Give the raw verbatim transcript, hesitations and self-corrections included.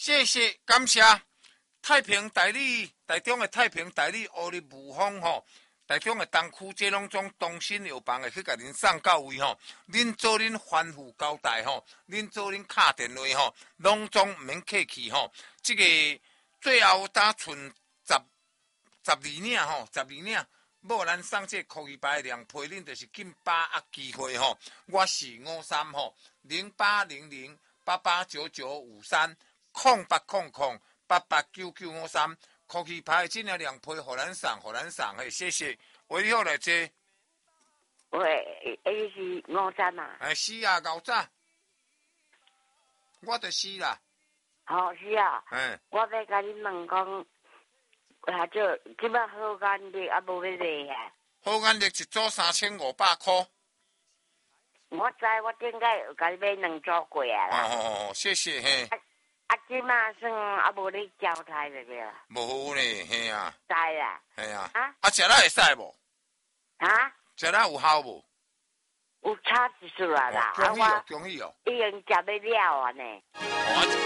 谢谢，感谢。太平代理，台中的太平代理乌日无风吼，台中的东区这拢总东新药房的去甲恁送到位吼，恁做恁吩咐交代吼，恁做恁敲电话吼，拢总毋免客气吼。这个最后打剩十十二领吼，十二领。无咱送这科技牌的量批，恁就是紧把握机会吼。我是五三吼，零八零零八八九九五三，空八空空。八八九九五三，科技牌真诶两批，互咱送，互咱送嘿，谢谢。为了来这， 喂，伊是五三啊？ 哎，是啊，牛早，我就是啦。 好、哦、是啊。 嗯。 我要甲你问讲，啊，这即摆好眼力啊，无要卖啊。 好眼力一组三千五百块。 我知，我顶个有甲你买两组过啊啦。 哦哦哦，谢谢嘿。 啊，即马算啊，无咧交代了未啦？ 无咧，嘿啊。 知啦。 嘿啊。 啊？ 啊，食了会使无？ 啊？ 食了有效无？ 有差一丝啦啦。 恭喜哦，恭喜哦。 已经食要了啊呢。